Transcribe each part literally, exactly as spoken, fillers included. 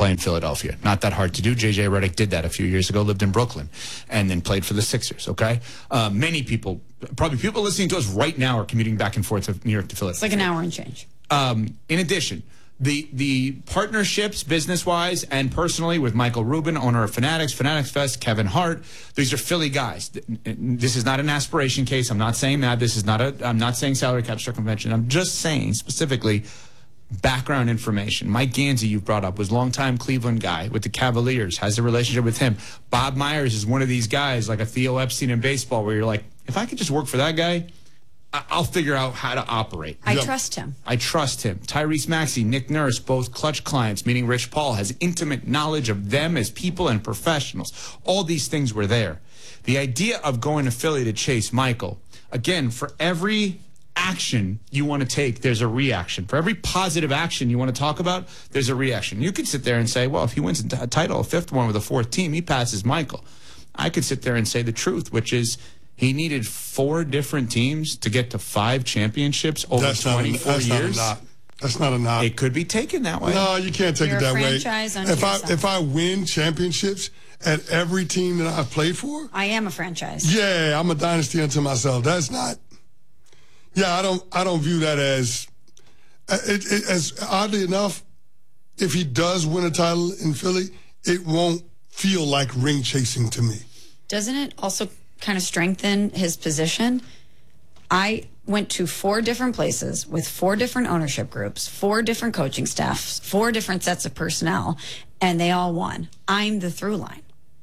play in Philadelphia. Not that hard to do. J J Redick did that a few years ago, lived in Brooklyn, and then played for the Sixers, okay? Uh, many people, probably people listening to us right now are commuting back and forth to New York to Philadelphia. It's like an hour and change. Um, in addition, the the partnerships, business-wise and personally, with Michael Rubin, owner of Fanatics, Fanatics Fest, Kevin Hart, these are Philly guys. This is not an aspiration case. I'm not saying that. This is not a. I'm not saying salary cap circumvention. I'm just saying specifically background information. Mike Ganzi, you brought up, was longtime Cleveland guy with the Cavaliers, has a relationship with him. Bob Myers is one of these guys, like a Theo Epstein in baseball, where you're like, if I could just work for that guy, I'll figure out how to operate. I yep. trust him. I trust him. Tyrese Maxey, Nick Nurse, both clutch clients, meaning Rich Paul, has intimate knowledge of them as people and professionals. All these things were there. The idea of going to Philly to chase Michael, again, for every action you want to take, there's a reaction. For every positive action you want to talk about, there's a reaction. You could sit there and say, well, if he wins a title, a fifth one with a fourth team, he passes Michael. I could sit there and say the truth, which is, he needed four different teams to get to five championships over that's twenty-four not a, that's years. Not a knock. That's not a knock. It could be taken that way. No, you can't take You're it that a way. franchise unto If I yourself. if I win championships at every team that I've played for, I am a franchise. Yeah, I'm a dynasty unto myself. That's not. Yeah, I don't. I don't view that as. It, it, as oddly enough, if he does win a title in Philly, it won't feel like ring chasing to me. Doesn't it also kind of strengthen his position? I went to four different places with four different ownership groups, four different coaching staffs, four different sets of personnel, and they all won. I'm the through line.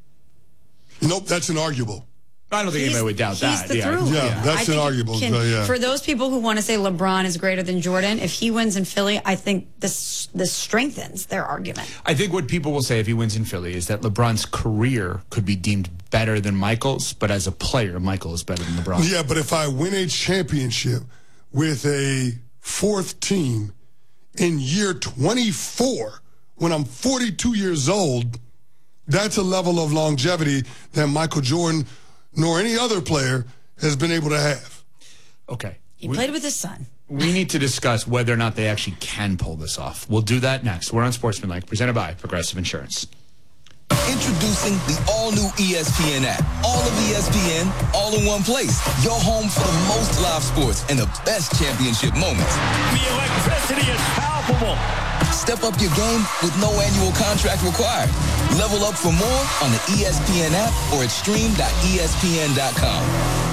Nope, that's inarguable. I don't think He's, anybody would doubt he's that. The yeah. through line. Yeah, that's I think inarguable. Can, so, yeah. For those people who want to say LeBron is greater than Jordan, if he wins in Philly, I think this this strengthens their argument. I think what people will say if he wins in Philly is that LeBron's career could be deemed better than Michael's, but as a player, Michael is better than LeBron. Yeah, but if I win a championship with a fourth team in year twenty-four, when I'm forty-two years old, that's a level of longevity that Michael Jordan nor any other player has been able to have. Okay. He we, played with his son. We need to discuss whether or not they actually can pull this off. We'll do that next. We're on Sportsmanlike, presented by Progressive Insurance. Introducing the all-new E S P N app. All of E S P N, all in one place. Your home for the most live sports and the best championship moments. The electricity is palpable. Step up your game with no annual contract required. Level up for more on the E S P N app or at stream dot E S P N dot com.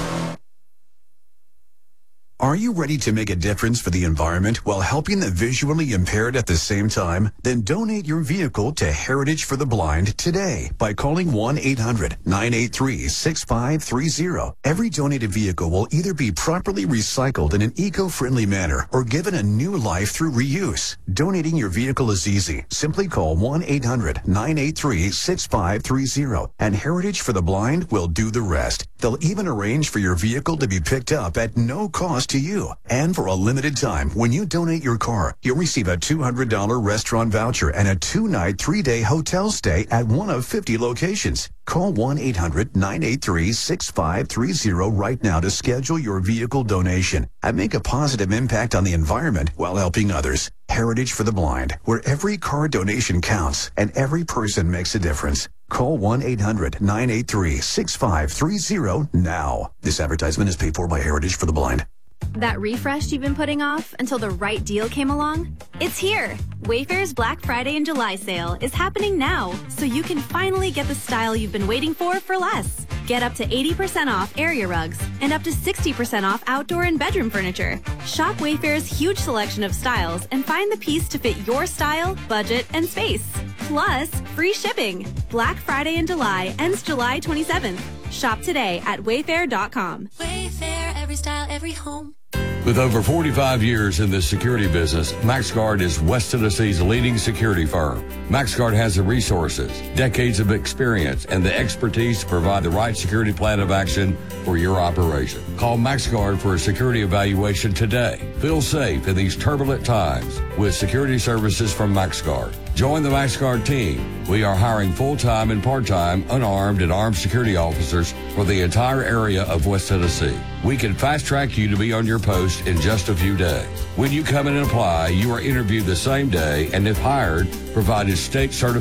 Are you ready to make a difference for the environment while helping the visually impaired at the same time? Then donate your vehicle to Heritage for the Blind today by calling one eight hundred nine eight three six five three zero. Every donated vehicle will either be properly recycled in an eco-friendly manner or given a new life through reuse. Donating your vehicle is easy. Simply call one eight hundred nine eight three six five three zero and Heritage for the Blind will do the rest. They'll even arrange for your vehicle to be picked up at no cost to you. And for a limited time, when you donate your car, you'll receive a two hundred dollars restaurant voucher and a two-night, three-day hotel stay at one of fifty locations. Call one eight hundred nine eight three six five three zero right now to schedule your vehicle donation and make a positive impact on the environment while helping others. Heritage for the Blind, where every car donation counts and every person makes a difference. Call one eight hundred nine eight three six five three zero now. This advertisement is paid for by Heritage for the Blind. That refresh you've been putting off until the right deal came along? It's here! Wayfair's Black Friday and July sale is happening now, so you can finally get the style you've been waiting for for less. Get up to eighty percent off area rugs and up to sixty percent off outdoor and bedroom furniture. Shop Wayfair's huge selection of styles and find the piece to fit your style, budget, and space. Plus, free shipping. Black Friday in July ends July twenty-seventh. Shop today at wayfair dot com. Wayfair, every style, every home. With over forty-five years in the security business, MaxGuard is West Tennessee's leading security firm. MaxGuard has the resources, decades of experience, and the expertise to provide the right security plan of action for your operation. Call MaxGuard for a security evaluation today. Feel safe in these turbulent times with security services from MaxGuard. Join the MaxGuard team. We are hiring full-time and part-time unarmed and armed security officers for the entire area of West Tennessee. We can fast-track you to be on your post in just a few days. When you come in and apply, you are interviewed the same day and if hired, provided state certified